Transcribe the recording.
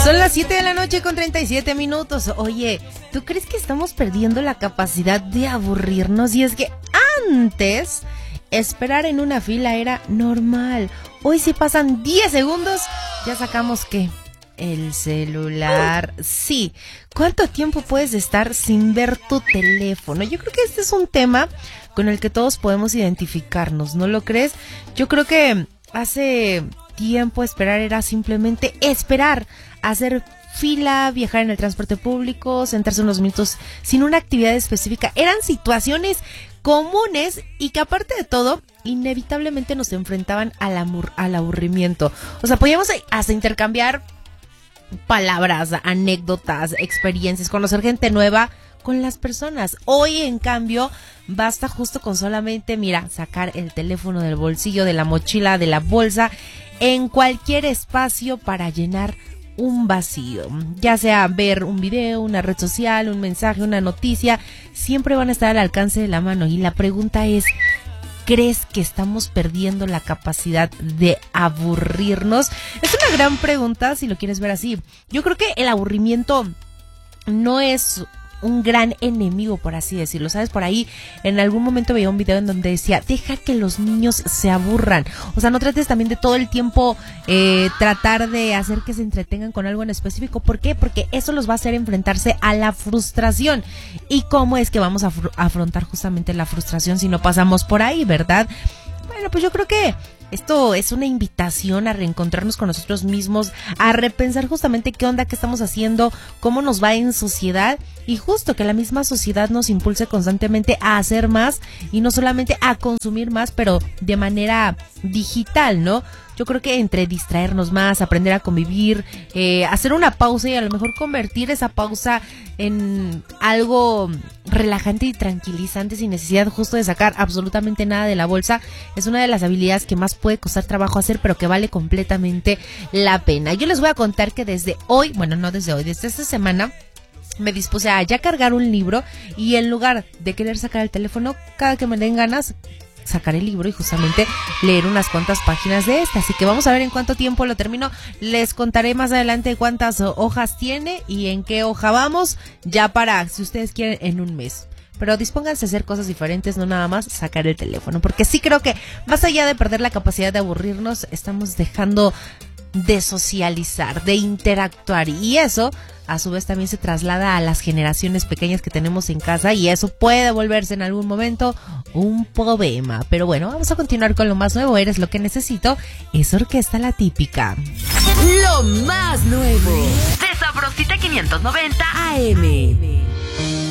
Son las 7 de la noche con 37 minutos. Oye, ¿tú crees que estamos perdiendo la capacidad de aburrirnos? Y es que antes esperar en una fila era normal. Hoy si pasan 10 segundos, ya sacamos ¿qué? El celular. Sí. ¿Cuánto tiempo puedes estar sin ver tu teléfono? Yo creo que este es un tema con el que todos podemos identificarnos, ¿no lo crees? Yo creo que hace tiempo esperar era simplemente esperar, hacer fila, viajar en el transporte público, sentarse unos minutos sin una actividad específica. Eran situaciones comunes y que aparte de todo, inevitablemente nos enfrentaban al aburrimiento. O sea, podíamos hasta intercambiar palabras, anécdotas, experiencias, conocer gente nueva con las personas. Hoy, en cambio, basta justo con solamente, mira, sacar el teléfono del bolsillo, de la mochila, de la bolsa, en cualquier espacio para llenar un vacío. Ya sea ver un video, una red social, un mensaje, una noticia, siempre van a estar al alcance de la mano. Y la pregunta es, ¿crees que estamos perdiendo la capacidad de aburrirnos? Es una gran pregunta si lo quieres ver así. Yo creo que el aburrimiento no es un gran enemigo, por así decirlo, ¿sabes? Por ahí en algún momento veía un video en donde decía, deja que los niños se aburran. O sea, no trates también de todo el tiempo tratar de hacer que se entretengan con algo en específico. ¿Por qué? Porque eso los va a hacer enfrentarse a la frustración. ¿Y cómo es que vamos a afrontar justamente la frustración si no pasamos por ahí, verdad? Bueno, pues yo creo que esto es una invitación a reencontrarnos con nosotros mismos, a repensar justamente qué onda, qué estamos haciendo, cómo nos va en sociedad y justo que la misma sociedad nos impulse constantemente a hacer más y no solamente a consumir más, pero de manera digital, ¿no? Yo creo que entre distraernos más, aprender a convivir, hacer una pausa y a lo mejor convertir esa pausa en algo relajante y tranquilizante sin necesidad justo de sacar absolutamente nada de la bolsa, es una de las habilidades que más puede costar trabajo hacer, pero que vale completamente la pena. Yo les voy a contar que desde hoy, bueno, no desde hoy, desde esta semana, me dispuse a ya cargar un libro y en lugar de querer sacar el teléfono, cada que me den ganas, sacar el libro y justamente leer unas cuantas páginas de esta. Así que vamos a ver en cuánto tiempo lo termino. Les contaré más adelante cuántas hojas tiene y en qué hoja vamos, ya para, si ustedes quieren, en un mes. Pero dispónganse a hacer cosas diferentes, no nada más sacar el teléfono, porque sí creo que más allá de perder la capacidad de aburrirnos, estamos dejando de socializar, de interactuar, y eso a su vez también se traslada a las generaciones pequeñas que tenemos en casa y eso puede volverse en algún momento un problema. Pero bueno, vamos a continuar con lo más nuevo. Eres lo que necesito, es Orquesta La Típica. Lo más nuevo de Sabrosita 590 AM.